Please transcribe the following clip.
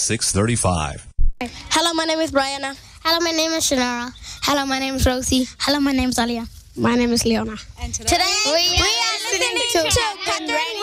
635. Hello, my name is Brianna. Hello, my name is Shanara. Hello, my name is Rosie. Hello, my name is Alia. My name is Leona. And today we are listening to Cut the Radio.